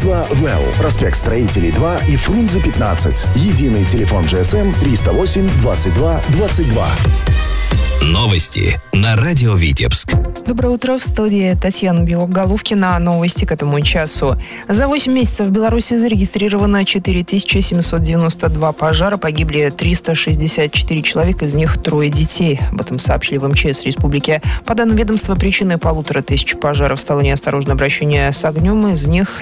Агентство «Well». Проспект Строителей 2 и Фрунзе 15. Единый телефон GSM 308 22 22. Новости на радио Витебск. Доброе утро, в студии Татьяна Белоголовкина. Новости к этому часу. За 8 месяцев в Беларуси зарегистрировано 4792 пожара. Погибли 364 человека, из них 3 детей. Об этом сообщили в МЧС республики. По данным ведомства, причиной 1500 пожаров стало неосторожное обращение с огнем. Из них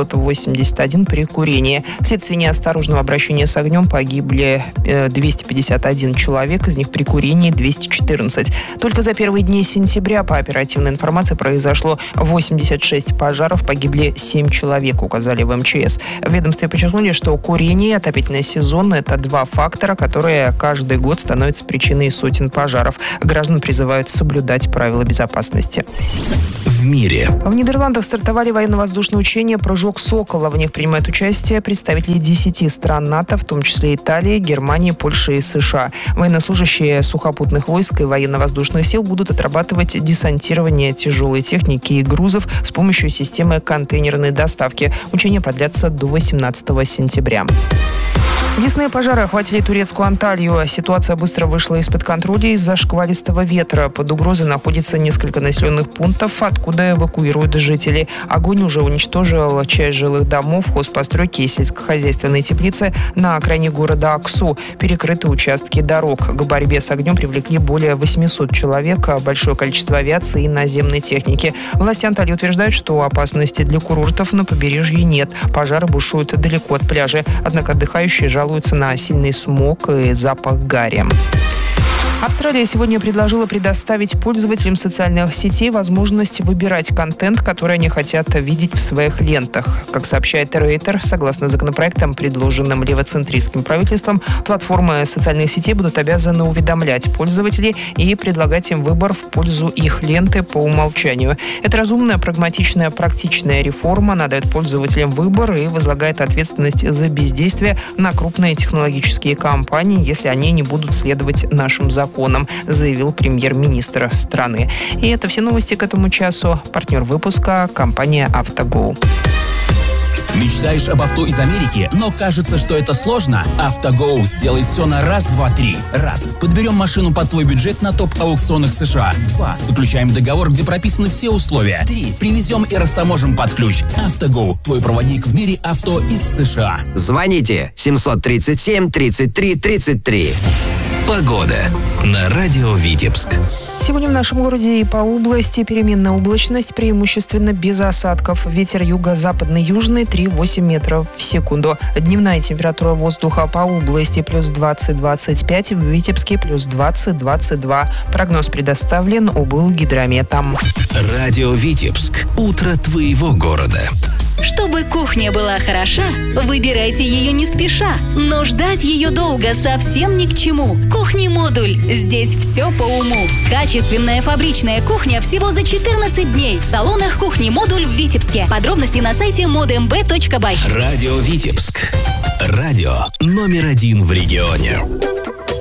781 при курении. Вследствие неосторожного обращения с огнем погибли 251 человек, из них при курении 214. Только за первые дни сентября, по оперативной информации, произошло 86 пожаров, погибли 7 человек, указали в МЧС. В ведомстве подчеркнули, что курение и отопительный сезон – это 2 фактора, которые каждый год становятся причиной сотен пожаров. Граждан призывают соблюдать правила безопасности. В мире. В Нидерландах стартовали военно-воздушные учения «Прыжок Сокола». В них принимают участие представители 10 стран НАТО, в том числе Италии, Германии, Польши и США. Военнослужащие сухопутных войск и военно-воздушных сил будут отрабатывать десантирование тяжелой техники и грузов с помощью системы контейнерной доставки. Учения продлятся до 18 сентября. Лесные пожары охватили турецкую Анталью. Ситуация быстро вышла из-под контроля из-за шквалистого ветра. Под угрозой находится несколько населенных пунктов, откуда эвакуируют жителей. Огонь уже уничтожил часть жилых домов, хозпостройки и сельскохозяйственные теплицы на окраине города Аксу. Перекрыты участки дорог. К борьбе с огнем привлекли более 800 человек, большое количество авиации и наземной техники. Власти Анталии утверждают, что опасности для курортов на побережье нет. Пожары бушуют далеко от пляжа. Однако отдыхающие жалуются на сильный смог и запах гари. Австралия сегодня предложила предоставить пользователям социальных сетей возможность выбирать контент, который они хотят видеть в своих лентах. Как сообщает Рейтер, согласно законопроектам, предложенным левоцентристским правительством, платформы социальных сетей будут обязаны уведомлять пользователей и предлагать им выбор в пользу их ленты по умолчанию. Это разумная, прагматичная, практичная реформа. Она дает пользователям выбор и возлагает ответственность за бездействие на крупные технологические компании, если они не будут следовать нашим законам, заявил премьер-министр страны. И это все новости к этому часу. Партнер выпуска – компания «АвтоГоу». Мечтаешь об авто из Америки, но кажется, что это сложно? АвтоГоу сделает все на раз, два, три. Раз. Подберем машину под твой бюджет на топ-аукционах США. 2. Заключаем договор, где прописаны все условия. 3. Привезем и растаможим под ключ. АвтоГоу. Твой проводник в мире авто из США. Звоните 737 33 33. Погода на радио Витебск. Сегодня в нашем городе и по области переменная облачность, преимущественно без осадков. Ветер юго-западный, южный 3,8 метров в секунду. Дневная температура воздуха по области плюс 20-25, в Витебске плюс 20-22. Прогноз предоставлен облгидрометом. Радио Витебск. Утро твоего города. Чтобы кухня была хороша, выбирайте ее не спеша. Но ждать ее долго совсем ни к чему. Кухни-модуль. Здесь все по уму. Качественная фабричная кухня всего за 14 дней. В салонах «Кухни-модуль» в Витебске. Подробности на сайте modmb.by. Радио Витебск. Радио номер 1 в регионе.